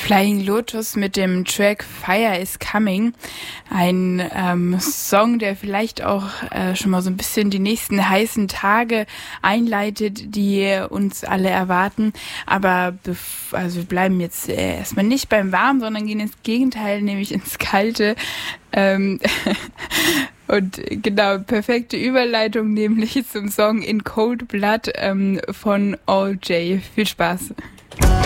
Flying Lotus mit dem Track Fire is Coming. Ein Song, der vielleicht auch schon mal so ein bisschen die nächsten heißen Tage einleitet, die uns alle erwarten. Aber wir bleiben jetzt erstmal nicht beim Warmen, sondern gehen ins Gegenteil, nämlich ins Kalte. Und genau, perfekte Überleitung nämlich zum Song In Cold Blood von All J. Viel Spaß.